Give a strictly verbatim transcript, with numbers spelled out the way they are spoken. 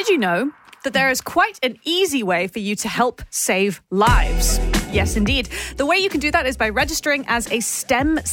Did you know that there is quite an easy way for you to help save lives? Yes, indeed. The way you can do that is by registering as a STEM